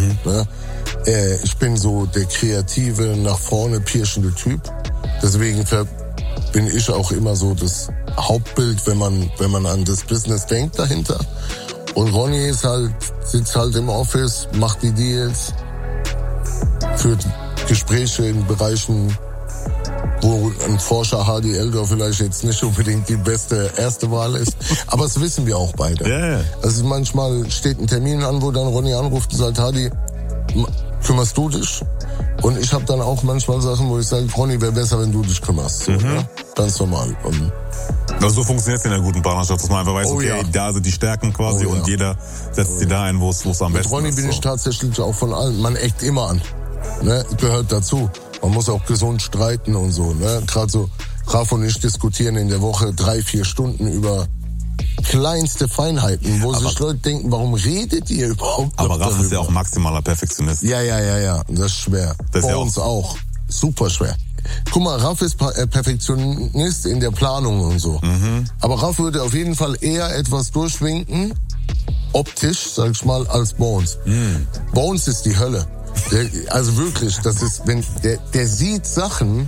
Ne? Ich bin so der kreative, nach vorne pirschende Typ. Deswegen bin ich auch immer so das Hauptbild, wenn man an das Business denkt dahinter. Und Ronny sitzt halt im Office, macht die Deals, führt Gespräche in Bereichen, wo ein Forscher Hardy Eldor vielleicht jetzt nicht unbedingt die beste erste Wahl ist. Aber das wissen wir auch beide. Yeah. Also manchmal steht ein Termin an, wo dann Ronny anruft und sagt, Hardy, kümmerst du dich? Und ich habe dann auch manchmal Sachen, wo ich sage, Ronny, wäre besser, wenn du dich kümmerst. So, ne? Ganz normal. Und also so funktioniert es in einer guten Partnerschaft, dass man einfach weiß, okay, da sind die Stärken quasi und jeder setzt sie da ein, wo es am besten ist. Mit Ronny bin ich tatsächlich auch von allen, man eckt immer an. Ne? Gehört dazu. Man muss auch gesund streiten und so. Ne? Gerade so, Raf und ich diskutieren in der Woche 3-4 Stunden über kleinste Feinheiten, wo sich Leute denken, warum redet ihr überhaupt Aber Raf darüber? Ist ja auch maximaler Perfektionist. Ja. Das ist schwer. Das Bei ja uns auch. Super schwer. Guck mal, Raf ist Perfektionist in der Planung und so. Aber Raf würde auf jeden Fall eher etwas durchwinken, optisch, sag ich mal, als Bones. Bones ist die Hölle. Also wirklich, das ist, wenn der sieht Sachen,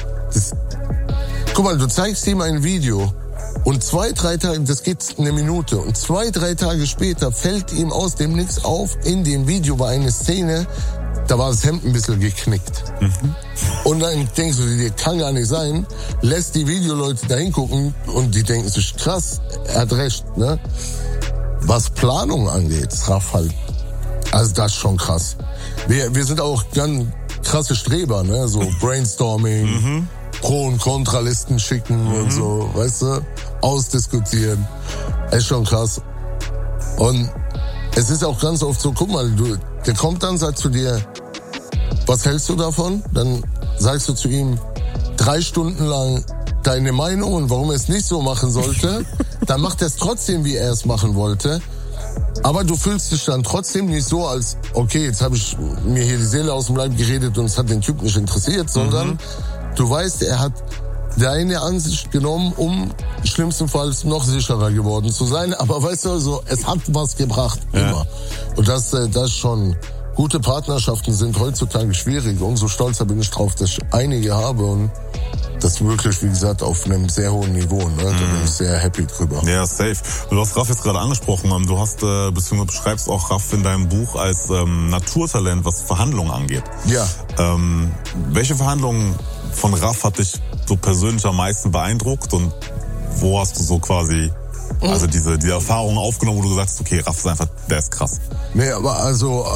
guck mal, du zeigst ihm ein Video und 2-3 Tage, das geht eine Minute, und 2-3 Tage später fällt ihm aus dem Nix auf, in dem Video war eine Szene, da war das Hemd ein bisschen geknickt. Und dann denkst du dir, kann gar nicht sein, lässt die Videoleute da hingucken und die denken sich, krass, er hat recht, ne? Was Planung angeht, Raff halt. Also das ist schon krass. Wir sind auch ganz krasse Streber, ne? So Brainstorming, Pro- und Kontralisten schicken und so, weißt du? Ausdiskutieren. Ist schon krass. Und es ist auch ganz oft so, guck mal, der kommt dann, sagt zu dir, was hältst du davon? Dann sagst du zu ihm 3 Stunden lang deine Meinung und warum er es nicht so machen sollte. Dann macht er es trotzdem, wie er es machen wollte. Aber du fühlst dich dann trotzdem nicht so, als, okay, jetzt habe ich mir hier die Seele aus dem Leib geredet und es hat den Typ nicht interessiert, sondern du weißt, er hat deine Ansicht genommen, um schlimmstenfalls noch sicherer geworden zu sein. Aber weißt du, so, es hat was gebracht, immer. Und das ist schon, gute Partnerschaften sind heutzutage schwierig. Umso stolzer bin ich drauf, dass ich einige habe und das wirklich, wie gesagt, auf einem sehr hohen Niveau. Ne? Da bin ich sehr happy drüber. Ja, safe. Du hast Raff jetzt gerade angesprochen. Du hast, beziehungsweise beschreibst auch Raff in deinem Buch als Naturtalent, was Verhandlungen angeht. Ja. Welche Verhandlungen von Raff hat dich so persönlich am meisten beeindruckt und wo hast du so quasi also diese Erfahrung aufgenommen, wo du gesagt hast, okay, Raff ist einfach, der ist krass? Nee, aber also,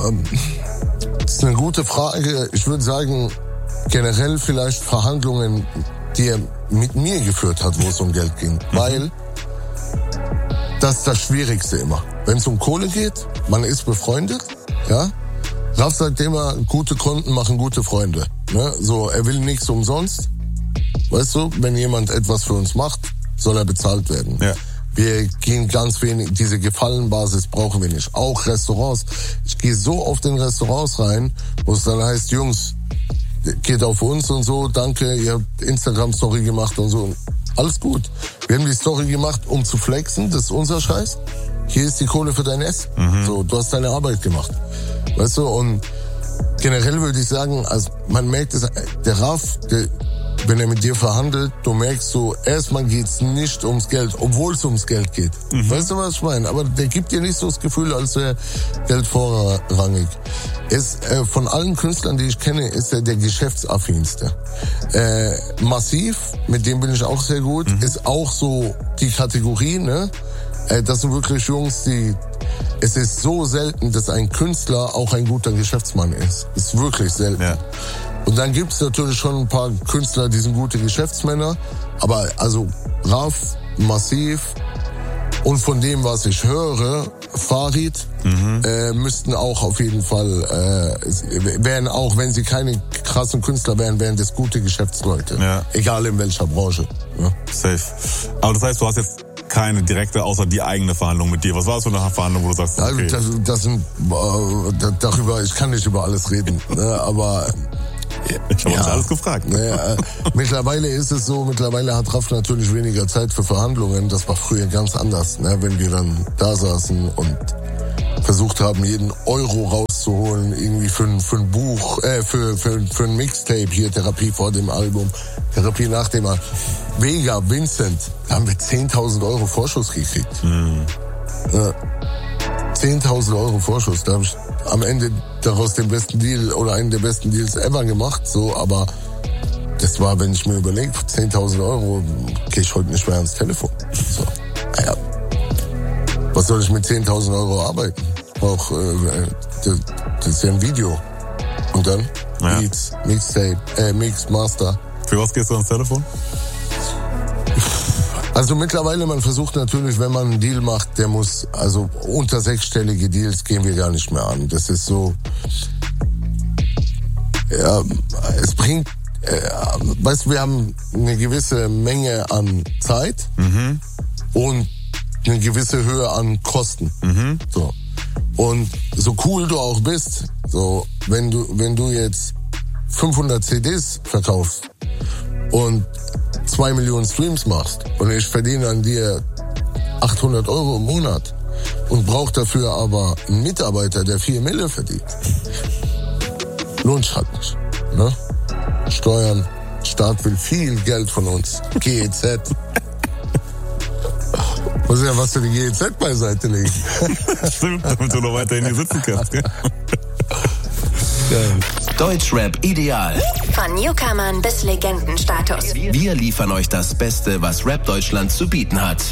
das ist eine gute Frage. Ich würde sagen, generell vielleicht Verhandlungen, die er mit mir geführt hat, wo es um Geld ging. Weil das ist das Schwierigste immer. Wenn es um Kohle geht, man ist befreundet, ja. Raff sagt immer, gute Konten machen gute Freunde. Ne? So, er will nichts umsonst. Weißt du, wenn jemand etwas für uns macht, soll er bezahlt werden. Ja. Wir gehen ganz wenig, diese Gefallenbasis brauchen wir nicht. Auch Restaurants. Ich gehe so oft in Restaurants rein, wo es dann heißt, Jungs, geht auf uns und so, danke, ihr habt Instagram-Story gemacht und so. Alles gut. Wir haben die Story gemacht, um zu flexen, das ist unser Scheiß. Hier ist die Kohle für dein Essen. So, du hast deine Arbeit gemacht. Weißt du, und generell würde ich sagen, also man merkt es, der Raff, wenn er mit dir verhandelt, du merkst so, erstmal geht's nicht ums Geld, obwohl es ums Geld geht. Weißt du, was ich meine? Aber der gibt dir nicht so das Gefühl, als wäre Geld vorrangig. Von allen Künstlern, die ich kenne, ist er der geschäftsaffinste. Massiv, mit dem bin ich auch sehr gut, ist auch so die Kategorie, ne? Das sind wirklich Jungs, es ist so selten, dass ein Künstler auch ein guter Geschäftsmann ist. Ist wirklich selten. Ja. Und dann gibt's natürlich schon ein paar Künstler, die sind gute Geschäftsmänner. Aber also Raff, Massiv und von dem, was ich höre, Farid, müssten auch auf jeden Fall, wären auch, wenn sie keine krassen Künstler wären, wären das gute Geschäftsleute. Ja. Egal in welcher Branche. Ja. Safe. Aber das heißt, du hast jetzt keine direkte, außer die eigene Verhandlung mit dir. Was war das für eine Verhandlung, wo du sagst, okay. Darüber, ich kann nicht über alles reden, ne, aber ich habe uns alles gefragt. Mittlerweile ist es so, mittlerweile hat Raff natürlich weniger Zeit für Verhandlungen. Das war früher ganz anders, ne, wenn wir dann da saßen und versucht haben, jeden Euro ein Buch, für ein Mixtape hier, Therapie vor dem Album, Therapie nach dem Album. Vega, Vincent, da haben wir 10.000 Euro Vorschuss gekriegt. Mhm. 10.000 Euro Vorschuss, da habe ich am Ende daraus den besten Deal oder einen der besten Deals ever gemacht, so, aber das war, wenn ich mir überlege, 10.000 Euro gehe ich heute nicht mehr ans Telefon. So, naja. Was soll ich mit 10.000 Euro arbeiten? Auch, das ist ja ein Video. Und dann Beats, Mixtape, Mix, Master. Für was gehst du ans Telefon? Also mittlerweile, man versucht natürlich, wenn man einen Deal macht, der muss, also unter 6-stellige Deals gehen wir gar nicht mehr an. Das ist so, ja, es bringt, weißt du, wir haben eine gewisse Menge an Zeit und eine gewisse Höhe an Kosten. So. Und so cool du auch bist, so, wenn du jetzt 500 CDs verkaufst und 2 Millionen Streams machst und ich verdiene an dir 800 Euro im Monat und brauche dafür aber einen Mitarbeiter, der 4 Mille verdient, lohnt sich halt nicht. Ne? Steuern, Staat will viel Geld von uns. GEZ. Muss ja was für die GEZ beiseite legen. Stimmt, damit du noch weiterhin hier sitzen kannst. Gell? Geil. Deutschrap ideal. Von Newcomern bis Legendenstatus. Wir liefern euch das Beste, was Rap Deutschland zu bieten hat.